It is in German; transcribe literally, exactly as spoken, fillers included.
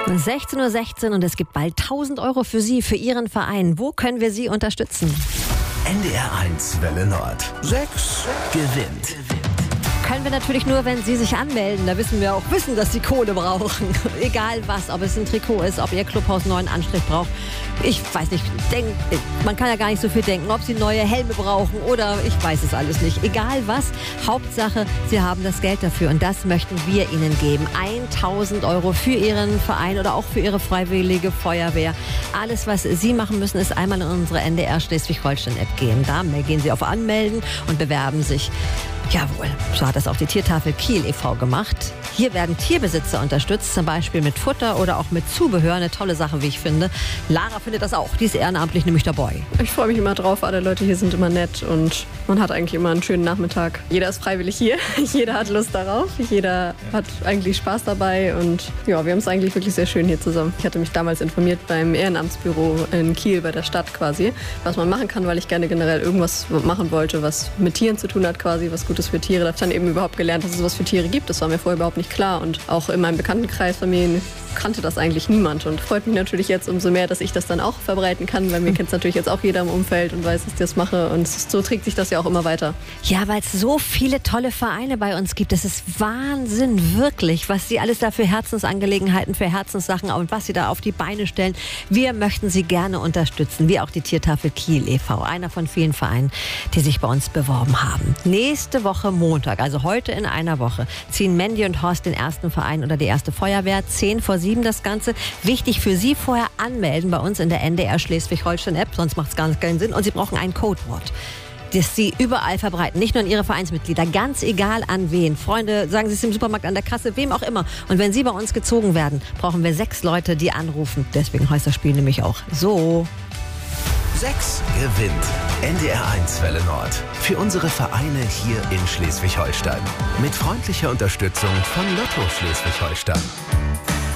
sechzehn Uhr sechzehn und es gibt bald tausend Euro für Sie, für Ihren Verein. Wo können wir Sie unterstützen? N D R eins Welle Nord. Sechs gewinnt. Können wir natürlich nur, wenn Sie sich anmelden. Da wissen wir auch, wissen, dass Sie Kohle brauchen. Egal was, ob es ein Trikot ist, ob Ihr Clubhaus einen neuen Anstrich braucht. Ich weiß nicht, denk, man kann ja gar nicht so viel denken, ob Sie neue Helme brauchen oder ich weiß es alles nicht. Egal was, Hauptsache, Sie haben das Geld dafür und das möchten wir Ihnen geben. tausend Euro für Ihren Verein oder auch für Ihre freiwillige Feuerwehr. Alles, was Sie machen müssen, ist einmal in unsere N D R Schleswig-Holstein-App gehen. Da gehen Sie auf Anmelden und bewerben sich. Jawohl, so hat das auch die Tiertafel Kiel e V gemacht. Hier werden Tierbesitzer unterstützt, zum Beispiel mit Futter oder auch mit Zubehör. Eine tolle Sache, wie ich finde. Lara findet das auch, die ist ehrenamtlich nämlich dabei. Ich freue mich immer drauf, alle Leute hier sind immer nett und man hat eigentlich immer einen schönen Nachmittag. Jeder ist freiwillig hier, jeder hat Lust darauf, jeder hat eigentlich Spaß dabei und ja, wir haben es eigentlich wirklich sehr schön hier zusammen. Ich hatte mich damals informiert beim Ehrenamtsbüro in Kiel, bei der Stadt quasi, was man machen kann, weil ich gerne generell irgendwas machen wollte, was mit Tieren zu tun hat quasi, was Gutes für Tiere. Da habe ich dann eben überhaupt gelernt, dass es sowas für Tiere gibt. Das war mir vorher überhaupt nicht klar und auch in meinem Bekanntenkreis, Familien, kannte das eigentlich niemand und freut mich natürlich jetzt umso mehr, dass ich das dann auch verbreiten kann, weil mir kennt es natürlich jetzt auch jeder im Umfeld und weiß, dass ich das mache und so trägt sich das ja auch immer weiter. Ja, weil es so viele tolle Vereine bei uns gibt. Das ist Wahnsinn, wirklich, was Sie alles da für Herzensangelegenheiten, für Herzenssachen und was Sie da auf die Beine stellen. Wir möchten Sie gerne unterstützen, wie auch die Tiertafel Kiel e V, einer von vielen Vereinen, die sich bei uns beworben haben. Nächste Woche Montag, also heute in einer Woche, ziehen Mandy und Horst den ersten Verein oder die erste Feuerwehr, zehn vor sieben das Ganze. Wichtig für Sie vorher anmelden bei uns in der N D R Schleswig-Holstein-App, sonst macht es gar keinen Sinn. Und Sie brauchen ein Codewort, das Sie überall verbreiten, nicht nur an Ihre Vereinsmitglieder, ganz egal an wen. Freunde, sagen Sie es im Supermarkt, an der Kasse, wem auch immer. Und wenn Sie bei uns gezogen werden, brauchen wir sechs Leute, die anrufen. Deswegen heißt das Spiel nämlich auch so. Sechs gewinnt. N D R eins Welle Nord. Für unsere Vereine hier in Schleswig-Holstein. Mit freundlicher Unterstützung von Lotto Schleswig-Holstein.